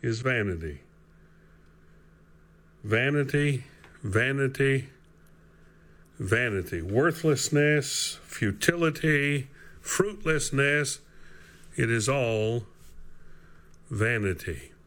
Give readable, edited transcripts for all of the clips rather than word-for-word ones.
is vanity. Vanity, vanity, vanity. Worthlessness, futility, fruitlessness, it is all vanity.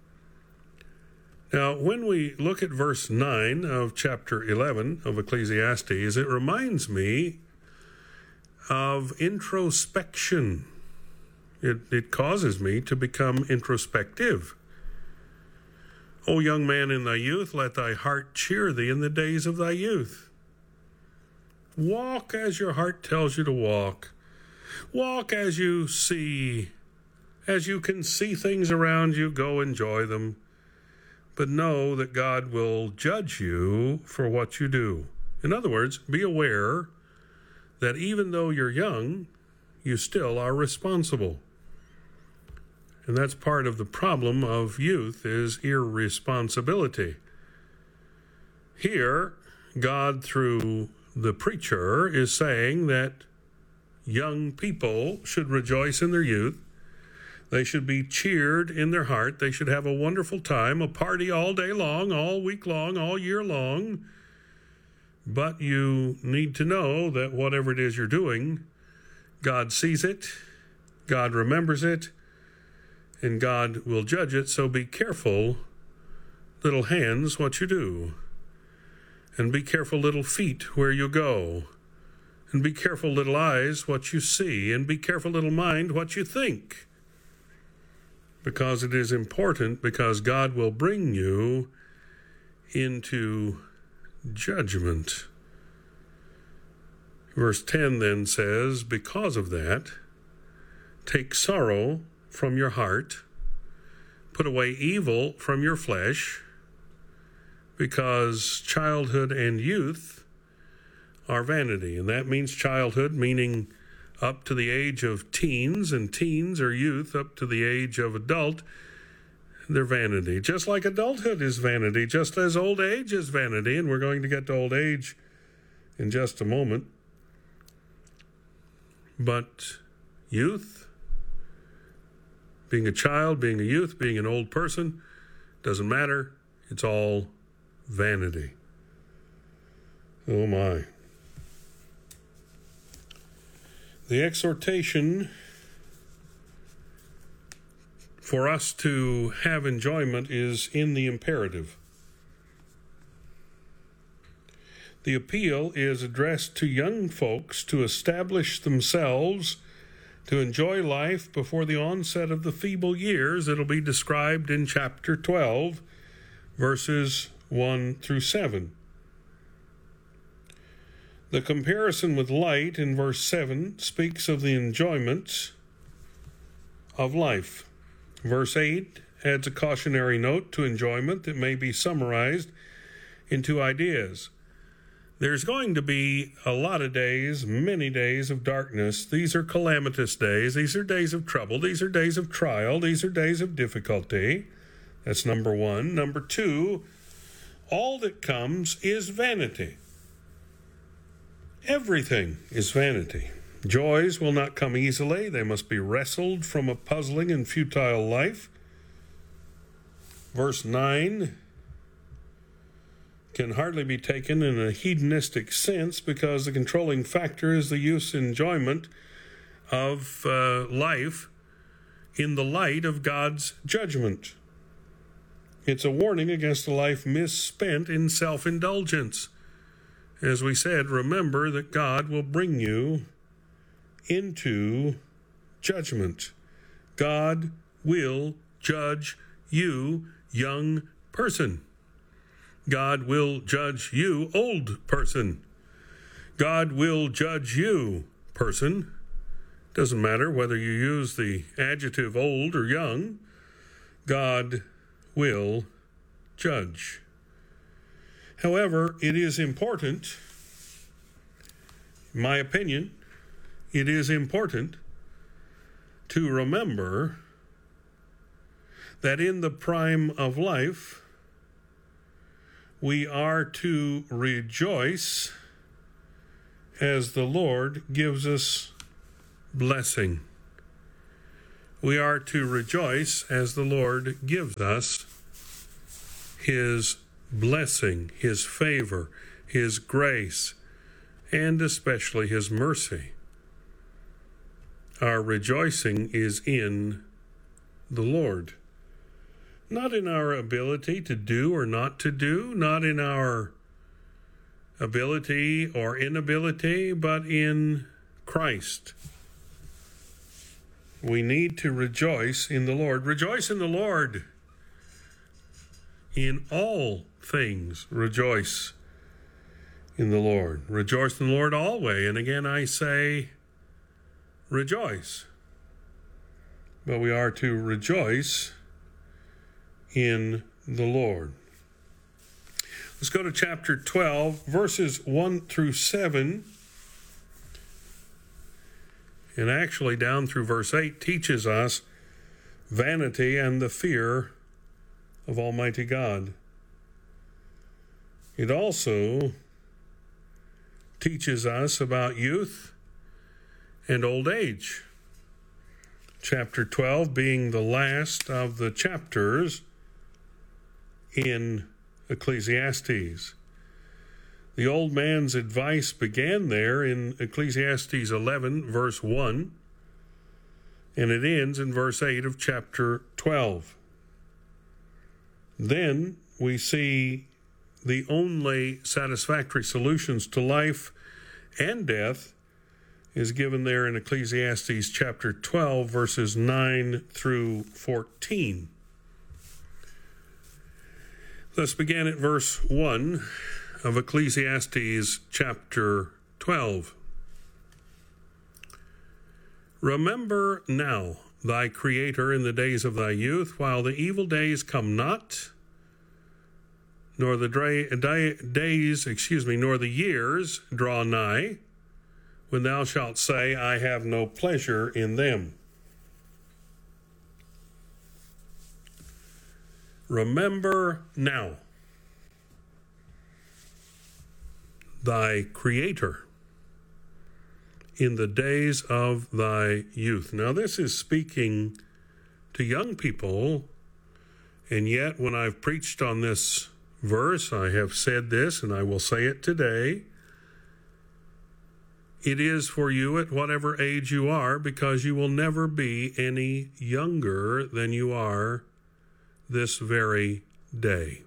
Now, when we look at verse 9 of chapter 11 of Ecclesiastes, it reminds me of introspection. It causes me to become introspective. O young man, in thy youth, let thy heart cheer thee in the days of thy youth. Walk as your heart tells you to walk. Walk as you see. As you can see things around you, go enjoy them. But know that God will judge you for what you do. In other words, be aware that even though you're young, you still are responsible. And that's part of the problem of youth, is irresponsibility. Here, God, through the preacher, is saying that young people should rejoice in their youth. They should be cheered in their heart. They should have a wonderful time, a party all day long, all week long, all year long. But you need to know that whatever it is you're doing, God sees it, God remembers it, and God will judge it. So be careful, little hands, what you do. And be careful, little feet, where you go. And be careful, little eyes, what you see. And be careful, little mind, what you think. Because it is important, because God will bring you into judgment. Verse 10 then says, because of that, take sorrow from your heart, put away evil from your flesh, because childhood and youth are vanity. And that means childhood, meaning up to the age of teens, and teens or youth up to the age of adult. They're vanity. Just like adulthood is vanity, just as old age is vanity, and we're going to get to old age in just a moment. But youth, being a child, being a youth, being an old person, doesn't matter. It's all vanity. Oh my. The exhortation for us to have enjoyment is in the imperative. The appeal is addressed to young folks to establish themselves, to enjoy life before the onset of the feeble years. It'll be described in chapter 12, verses 1 through 7. The comparison with light in verse 7 speaks of the enjoyment of life. Verse 8 adds a cautionary note to enjoyment that may be summarized in two ideas. There's going to be a lot of days, many days of darkness. These are calamitous days. These are days of trouble. These are days of trial. These are days of difficulty. That's number one. Number two, all that comes is vanity. Everything is vanity. Joys will not come easily. They must be wrestled from a puzzling and futile life. Verse 9 can hardly be taken in a hedonistic sense, because the controlling factor is the youth's enjoyment of life in the light of God's judgment. It's a warning against a life misspent in self-indulgence. As we said, remember that God will bring you into judgment. God will judge you, young person. God will judge you, old person. God will judge you, person. Doesn't matter whether you use the adjective old or young. God will judge. However, it is important, in my opinion, it is important to remember that in the prime of life, we are to rejoice as the Lord gives us blessing. We are to rejoice as the Lord gives us His blessing, His favor, His grace, and especially His mercy. Our rejoicing is in the Lord. Not in our ability to do or not to do, not in our ability or inability, but in Christ. We need to rejoice in the Lord. Rejoice in the Lord. In all things, rejoice in the Lord. Rejoice in the Lord always. And again, I say, rejoice. But we are to rejoice in the Lord. Let's go to chapter 12, verses 1 through 7. And actually down through verse 8 teaches us vanity and the fear of Almighty God. It also teaches us about youth and old age. Chapter 12 being the last of the chapters in Ecclesiastes. The old man's advice began there in Ecclesiastes 11, verse 1, and it ends in verse 8 of chapter 12. Then we see the only satisfactory solutions to life and death is given there in Ecclesiastes chapter 12, verses 9 through 14. Let's begin at verse 1 of Ecclesiastes chapter 12. Remember now thy Creator in the days of thy youth, while the evil days come not, nor the nor the years draw nigh, when thou shalt say, I have no pleasure in them. Remember now thy Creator in the days of thy youth. Now, this is speaking to young people, and yet when I've preached on this verse, I have said this, and I will say it today. It is for you at whatever age you are, because you will never be any younger than you are this very day.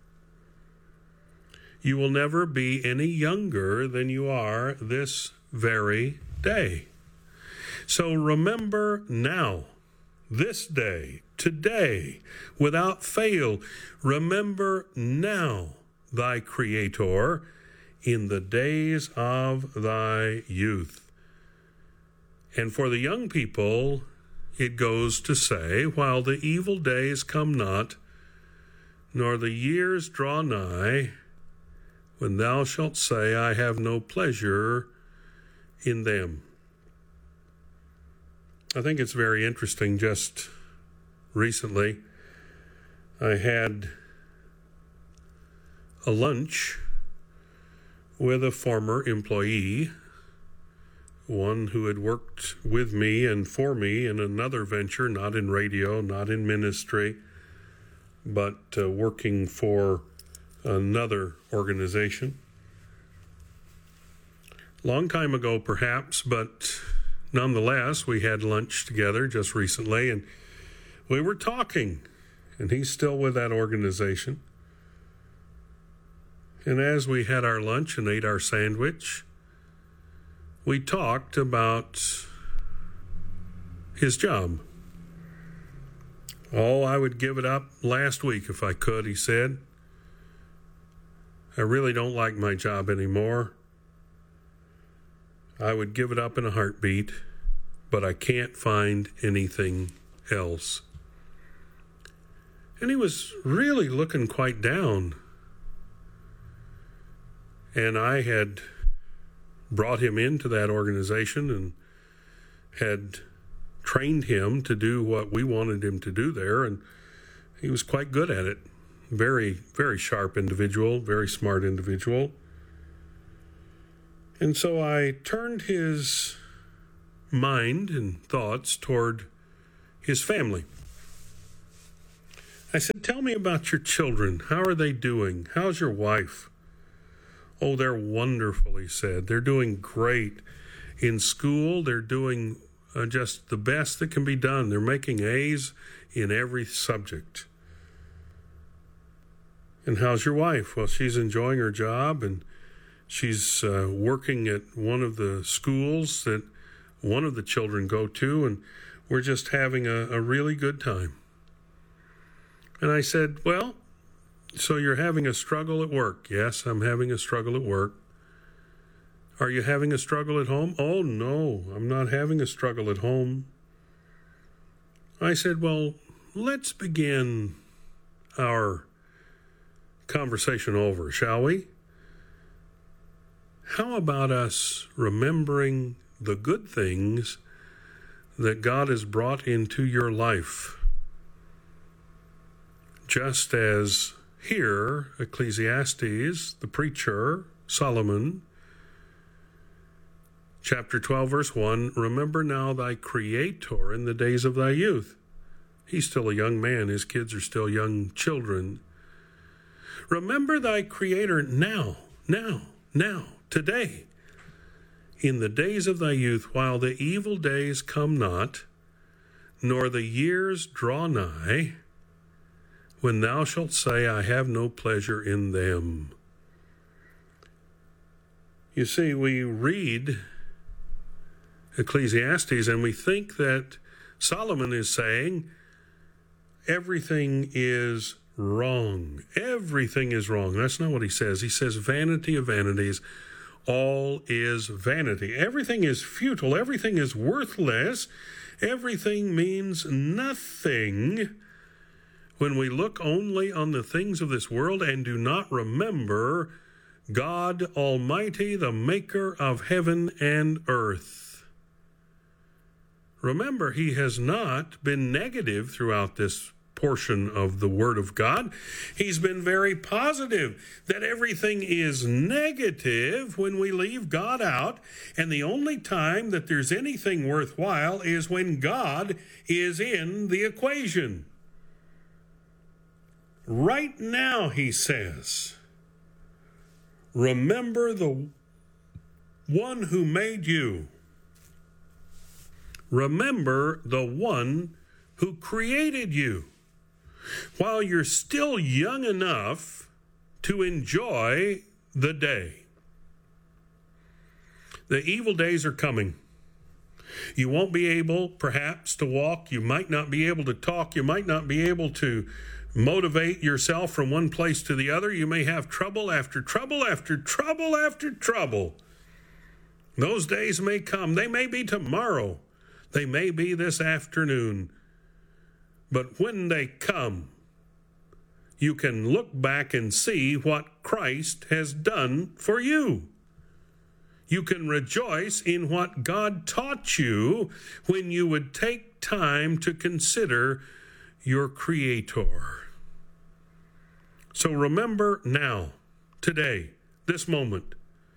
You will never be any younger than you are this very day. So remember now, this day, today, without fail, remember now thy Creator in the days of thy youth. And for the young people, it goes to say, while the evil days come not, nor the years draw nigh, when thou shalt say, I have no pleasure in them. I think it's very interesting. Just recently, I had a lunch with a former employee, one who had worked with me and for me in another venture, not in radio, not in ministry, but working for another organization. Long time ago, perhaps, but nonetheless, we had lunch together just recently, and we were talking, and he's still with that organization. And as we had our lunch and ate our sandwich, we talked about his job. Oh, I would give it up last week if I could, he said. I really don't like my job anymore. I would give it up in a heartbeat, but I can't find anything else. And he was really looking quite down. And I had brought him into that organization and had trained him to do what we wanted him to do there, and he was quite good at it. Very, very sharp individual, very smart individual. And so I turned his mind and thoughts toward his family. I said, tell me about your children. How are they doing? How's your wife? Oh, they're wonderful, he said. They're doing great. In school, they're doing just the best that can be done. They're making A's in every subject. And how's your wife? Well, she's enjoying her job, and she's working at one of the schools that one of the children go to, and we're just having a really good time. And I said, well, so you're having a struggle at work? Yes, I'm having a struggle at work. Are you having a struggle at home? Oh, no, I'm not having a struggle at home. I said, well, let's begin our conversation over, shall we? How about us remembering the good things that God has brought into your life? Just as here, Ecclesiastes, the preacher, Solomon, chapter 12, verse 1, remember now thy Creator in the days of thy youth. He's still a young man. His kids are still young children. Remember thy Creator now, today, in the days of thy youth, while the evil days come not, nor the years draw nigh, when thou shalt say, I have no pleasure in them. You see, we read Ecclesiastes and we think that Solomon is saying everything is wrong. Everything is wrong. That's not what he says. He says vanity of vanities. All is vanity. Everything is futile. Everything is worthless. Everything means nothing when we look only on the things of this world and do not remember God Almighty, the maker of heaven and earth. Remember, he has not been negative throughout this portion of the Word of God. He's been very positive that everything is negative when we leave God out, and the only time that there's anything worthwhile is when God is in the equation. Right now, he says, remember the one who made you. Remember the one who created you. While you're still young enough to enjoy the day. The evil days are coming. You won't be able, perhaps, to walk. You might not be able to talk. You might not be able to motivate yourself from one place to the other. You may have trouble after trouble after trouble after trouble. Those days may come. They may be tomorrow. They may be this afternoon. But when they come, you can look back and see what Christ has done for you. You can rejoice in what God taught you when you would take time to consider your Creator. So remember now, today, this moment,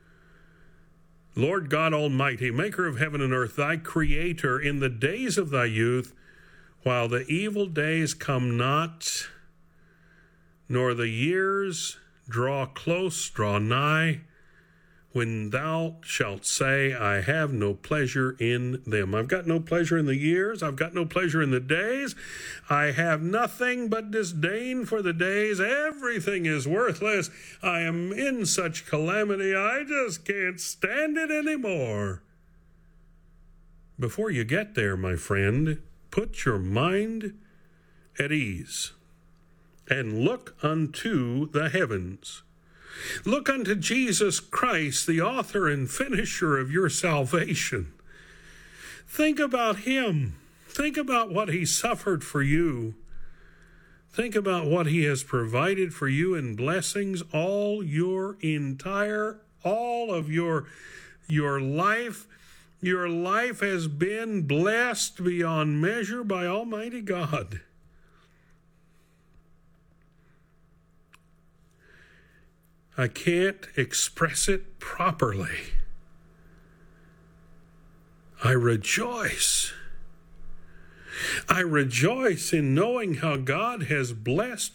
Lord God Almighty, maker of heaven and earth, thy Creator, in the days of thy youth, while the evil days come not, nor the years draw nigh, when thou shalt say, I have no pleasure in them. I've got no pleasure in the years. I've got no pleasure in the days. I have nothing but disdain for the days. Everything is worthless. I am in such calamity. I just can't stand it anymore. Before you get there, my friend, put your mind at ease and look unto the heavens. Look unto Jesus Christ, the author and finisher of your salvation. Think about him. Think about what he suffered for you. Think about what he has provided for you in blessings all of your life. Your life has been blessed beyond measure by Almighty God. I can't express it properly. I rejoice I rejoice in knowing how God has blessed